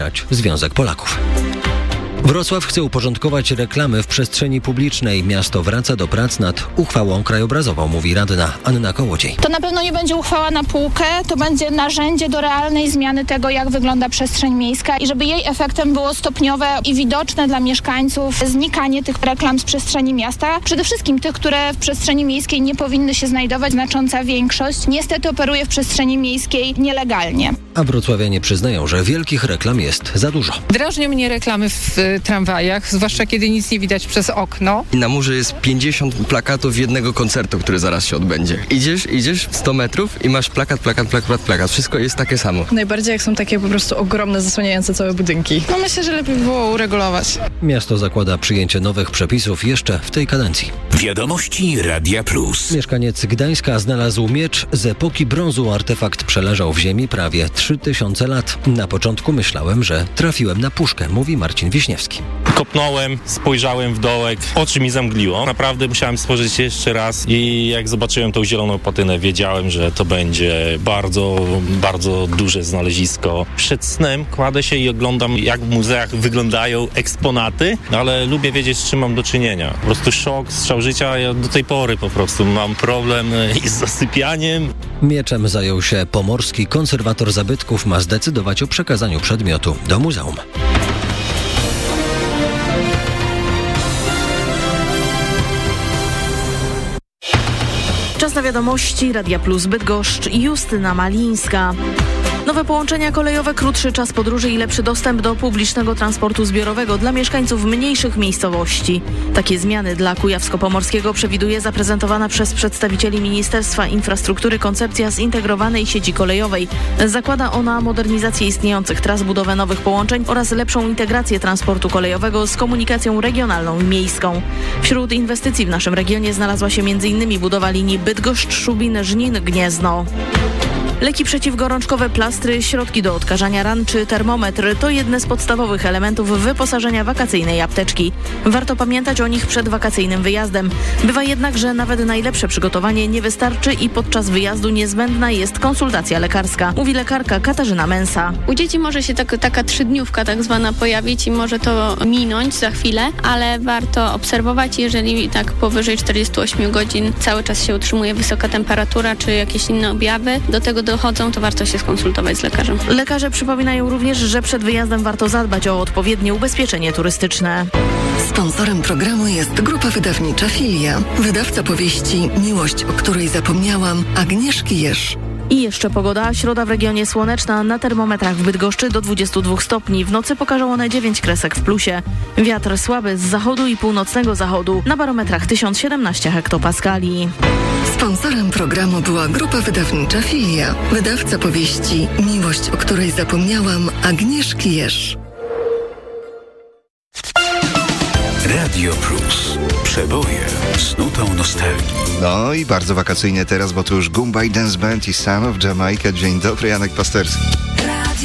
Związek Polaków. Wrocław chce uporządkować reklamy w przestrzeni publicznej. Miasto wraca do prac nad uchwałą krajobrazową, mówi radna Anna Kołodziej. To na pewno nie będzie uchwała na półkę, to będzie narzędzie do realnej zmiany tego, jak wygląda przestrzeń miejska i żeby jej efektem było stopniowe i widoczne dla mieszkańców znikanie tych reklam z przestrzeni miasta. Przede wszystkim tych, które w przestrzeni miejskiej nie powinny się znajdować. Znacząca większość niestety operuje w przestrzeni miejskiej nielegalnie. A wrocławianie przyznają, że wielkich reklam jest za dużo. Drażnią mnie reklamy w tramwajach, zwłaszcza kiedy nic nie widać przez okno. Na murze jest 50 plakatów jednego koncertu, który zaraz się odbędzie. Idziesz 100 metrów i masz plakat. Wszystko jest takie samo. Najbardziej jak są takie po prostu ogromne, zasłaniające całe budynki. No myślę, że lepiej było uregulować. Miasto zakłada przyjęcie nowych przepisów jeszcze w tej kadencji. Wiadomości Radia Plus. Mieszkaniec Gdańska znalazł miecz z epoki brązu. Artefakt przeleżał w ziemi prawie 3000 lat. Na początku myślałem, że trafiłem na puszkę, mówi Marcin Wiśniewski. Kopnąłem, spojrzałem w dołek, oczy mi zamgliło. Naprawdę musiałem spojrzeć jeszcze raz i jak zobaczyłem tą zieloną patynę, wiedziałem, że to będzie bardzo, bardzo duże znalezisko. Przed snem kładę się i oglądam, jak w muzeach wyglądają eksponaty, ale lubię wiedzieć, z czym mam do czynienia. Po prostu szok, strzał życia. Ja do tej pory po prostu mam problem z zasypianiem. Mieczem zajął się pomorski konserwator zabytków. Ma zdecydować o przekazaniu przedmiotu do muzeum. Czas na wiadomości Radia Plus Bydgoszcz i Justyna Malińska. Nowe połączenia kolejowe, krótszy czas podróży i lepszy dostęp do publicznego transportu zbiorowego dla mieszkańców mniejszych miejscowości. Takie zmiany dla Kujawsko-Pomorskiego przewiduje zaprezentowana przez przedstawicieli Ministerstwa Infrastruktury koncepcja zintegrowanej sieci kolejowej. Zakłada ona modernizację istniejących tras, budowę nowych połączeń oraz lepszą integrację transportu kolejowego z komunikacją regionalną i miejską. Wśród inwestycji w naszym regionie znalazła się m.in. budowa linii Bydgoszcz-Szubin-Żnin-Gniezno. Leki przeciwgorączkowe, plastry, środki do odkażania ran czy termometr to jedne z podstawowych elementów wyposażenia wakacyjnej apteczki. Warto pamiętać o nich przed wakacyjnym wyjazdem. Bywa jednak, że nawet najlepsze przygotowanie nie wystarczy i podczas wyjazdu niezbędna jest konsultacja lekarska, mówi lekarka Katarzyna Męsa. U dzieci może się taka trzydniówka tak zwana pojawić i może to minąć za chwilę, ale warto obserwować, jeżeli tak powyżej 48 godzin cały czas się utrzymuje wysoka temperatura czy jakieś inne objawy, do tego dochodzą, to warto się skonsultować z lekarzem. Lekarze przypominają również, że przed wyjazdem warto zadbać o odpowiednie ubezpieczenie turystyczne. Sponsorem programu jest grupa wydawnicza Filia. Wydawca powieści Miłość, o której zapomniałam, Agnieszki Jerz. I jeszcze pogoda. Środa w regionie słoneczna, na termometrach w Bydgoszczy do 22 stopni. W nocy pokażą one 9 kresek w plusie. Wiatr słaby z zachodu i północnego zachodu. Na barometrach 1017 hektopaskali. Sponsorem programu była grupa wydawnicza Filia. Wydawca powieści Miłość, o której zapomniałam, Agnieszki Jerz. Radio Plus. Przeboje z nutą nostalgii. No i bardzo wakacyjnie teraz, bo to już Goombay Dance Band i Son of Jamaica. Dzień dobry, Janek Pasterski.